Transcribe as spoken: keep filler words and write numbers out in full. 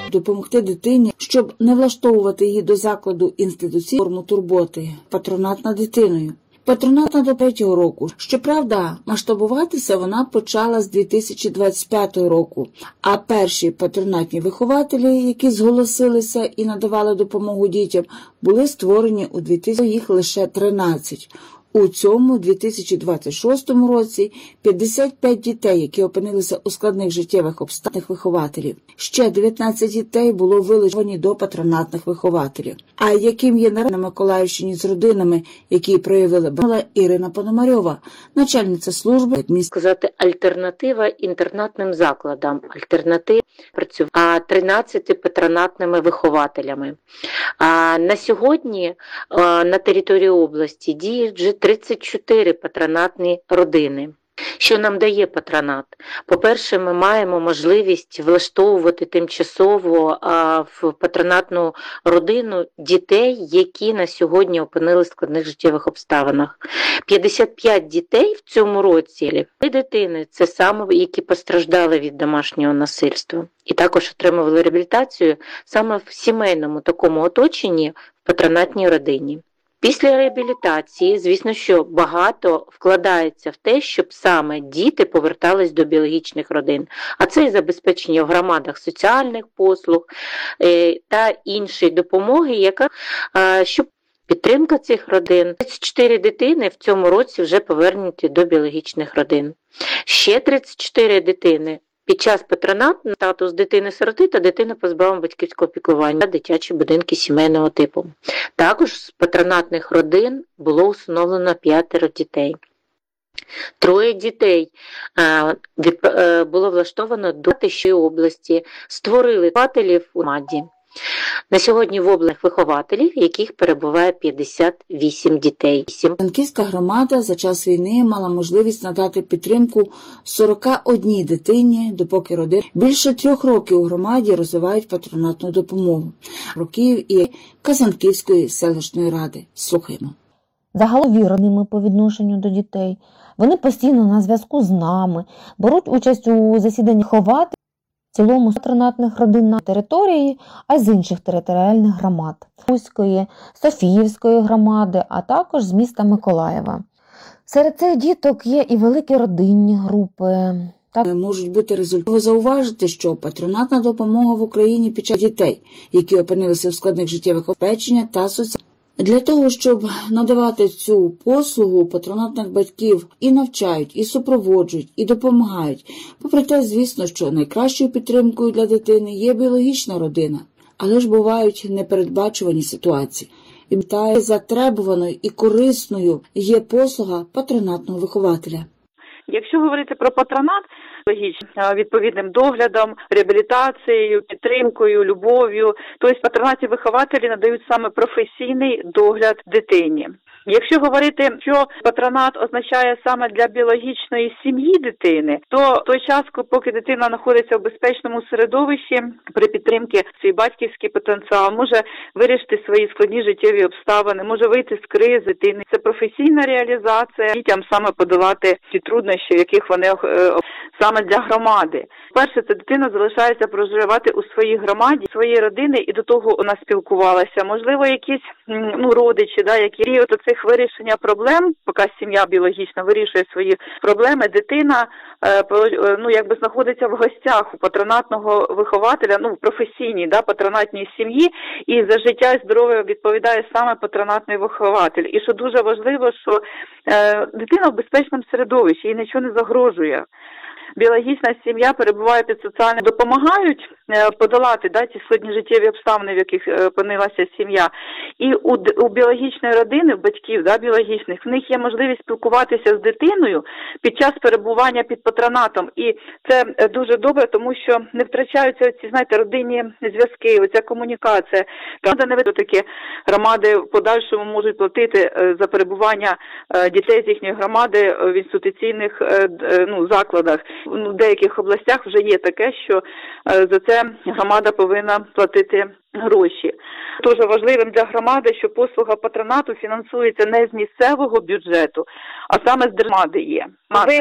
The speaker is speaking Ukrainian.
допомогти дитині, щоб не влаштовувати її до закладу інституційну форму турботи, патронат над дитиною. Патронат до третього року. Щоправда, масштабуватися вона почала з дві тисячі двадцять п'ятого року, а перші патронатні вихователі, які зголосилися і надавали допомогу дітям, були створені у дві тисячі, їх лише тринадцять. У цьому дві тисячі двадцять шостому році п'ятдесят п'ять дітей, які опинилися у складних життєвих обставинах вихователів. Ще дев'ятнадцять дітей було вилучені до патронатних вихователів. А яким є на Миколаївщині з родинами, які проявили була Ірина Пономарьова, начальниця служби, як міст сказати, альтернатива інтернатним закладам, альтернатива працювати тринадцяти патронатними вихователями. А на сьогодні на території області діють вже тридцять чотири патронатні родини. Що нам дає патронат? По-перше, ми маємо можливість влаштовувати тимчасово а, в патронатну родину дітей, які на сьогодні опинилися в складних життєвих обставинах. п'ятдесят п'ять дітей в цьому році, три дитини, це саме, які постраждали від домашнього насильства. І також отримували реабілітацію саме в сімейному такому оточенні в патронатній родині. Після реабілітації, звісно, що багато вкладається в те, щоб саме діти повертались до біологічних родин. А це і забезпечення в громадах соціальних послуг е, та іншої допомоги, яка, е, щоб підтримка цих родин. тридцять чотири дитини в цьому році вже повернуті до біологічних родин. Ще тридцять чотири дитини під час патронату статус дитини-сироти та дитини позбавлення батьківського піклування, дитячі будинки сімейного типу. Також з патронатних родин було усиновлено п'ятеро дітей. Троє дітей е, було влаштовано до Тищої області, створили вихователів у громаді. На сьогодні в області вихователів, в яких перебуває п'ятдесят вісім дітей. Франківська громада за час війни мала можливість надати підтримку сорока одній дитині, допоки родини. Більше трьох років у громаді розвивають патронатну допомогу. Років і Казанківської селищної ради. Слухаємо. Загалом вірними по відношенню до дітей. Вони постійно на зв'язку з нами, беруть участь у засіданні вихователів, в цілому патронатних родин на території, а й з інших територіальних громад – Руської, Софіївської громади, а також з міста Миколаєва. Серед цих діток є і великі родинні групи. Так можуть бути результати. Зауважити, що патронатна допомога в Україні під час дітей, які опинилися в складних життєвих обстеження та соціальних. Для того, щоб надавати цю послугу, патронатних батьків і навчають, і супроводжують, і допомагають. Попри те, звісно, що найкращою підтримкою для дитини є біологічна родина, але ж бувають непередбачувані ситуації. І та затребуваною і корисною є послуга патронатного вихователя. Якщо говорити про патронат, логічно, відповідним доглядом, реабілітацією, підтримкою, любов'ю, тобто патронатні вихователі надають саме професійний догляд дитині. Якщо говорити, що патронат означає саме для біологічної сім'ї дитини, то той час, поки дитина знаходиться в безпечному середовищі, при підтримці свій батьківський потенціал, може вирішити свої складні життєві обставини, може вийти з кризи дитини. Це професійна реалізація, дітям саме подолати ті труднощі, яких вони саме для громади. Перше, це дитина залишається проживати у своїй громаді, своєї родини, і до того вона спілкувалася. Можливо, якісь ну, родичі, да, які період цих вирішення проблем, поки сім'я біологічно вирішує свої проблеми, дитина ну, якби знаходиться в гостях у патронатного вихователя, ну, в професійній, да, патронатній сім'ї, і за життя і здоров'я відповідає саме патронатний вихователь. І що дуже важливо, що е, дитина в безпечному середовищі, їй нічого не загрожує. Біологічна сім'я перебуває під соціальним, допомагають подолати да, ті складні життєві обставини, в яких опинилася сім'я. І у, у біологічної родини, у батьків да, біологічних, в них є можливість спілкуватися з дитиною під час перебування під патронатом. І це дуже добре, тому що не втрачаються ці, знаєте, родинні зв'язки, оця комунікація. Громада не веде такі громади в подальшому можуть платити за перебування дітей з їхньої громади в інституційних ну, закладах. В деяких областях вже є таке, що за це громада повинна платити гроші. Дуже важливим для громади, що послуга патронату фінансується не з місцевого бюджету, а саме з держави є.